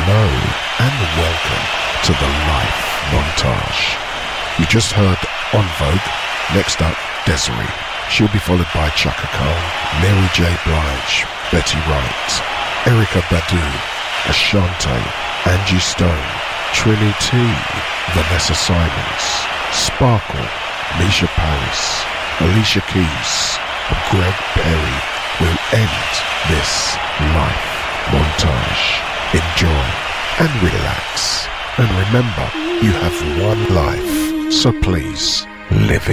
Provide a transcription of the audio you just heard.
Hello and welcome to the Life Montage. You just heard En Vogue, next up Desiree. She'll be followed by Chaka Khan, Mary J. Blige, Betty Wright, Erykah Badu, Ashanti, Angie Stone, Trini T, Vanessa Simons, Sparkle, Misha Paris, Alicia Keys, and Greg Perry will end this Life Montage. Enjoy and relax. And remember, you have one life, so please live it.